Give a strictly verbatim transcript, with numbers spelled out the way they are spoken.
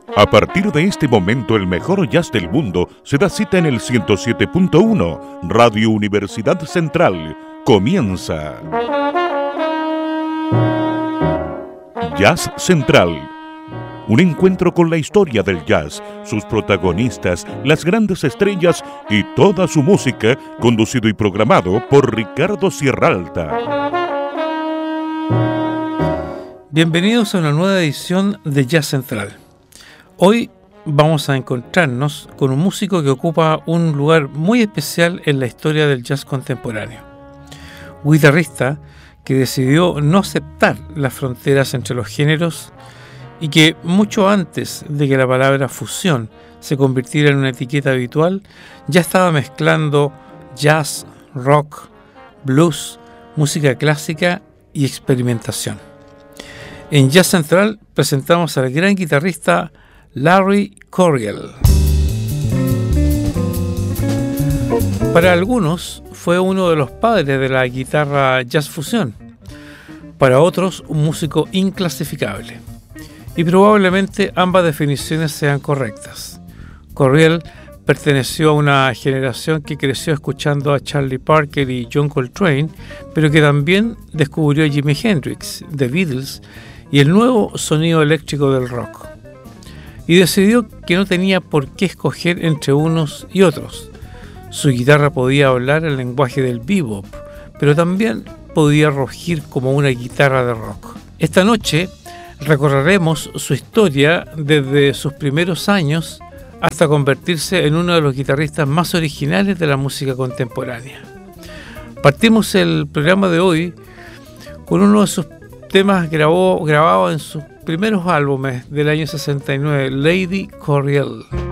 A partir de este momento, el mejor jazz del mundo se da cita en el ciento siete punto uno, Radio Universidad Central. Comienza Jazz Central. Un encuentro con la historia del jazz, sus protagonistas, las grandes estrellas y toda su música, conducido y programado por Ricardo Sierralta. Bienvenidos a una nueva edición de Jazz Central. Hoy vamos a encontrarnos con un músico que ocupa un lugar muy especial en la historia del jazz contemporáneo. Un guitarrista que decidió no aceptar las fronteras entre los géneros y que mucho antes de que la palabra fusión se convirtiera en una etiqueta habitual, ya estaba mezclando jazz, rock, blues, música clásica y experimentación. En Jazz Central presentamos al gran guitarrista Larry Coryell. Para algunos fue uno de los padres de la guitarra jazz fusión, para otros un músico inclasificable. Y probablemente ambas definiciones sean correctas. Coryell perteneció a una generación que creció escuchando a Charlie Parker y John Coltrane, pero que también descubrió a Jimi Hendrix, The Beatles y el nuevo sonido eléctrico del rock. Y decidió que no tenía por qué escoger entre unos y otros. Su guitarra podía hablar el lenguaje del bebop, pero también podía rugir como una guitarra de rock. Esta noche recorreremos su historia desde sus primeros años hasta convertirse en uno de los guitarristas más originales de la música contemporánea. Partimos el programa de hoy con uno de sus temas grabó, grabado en sus primeros álbumes del año sesenta y nueve, Lady Coryell.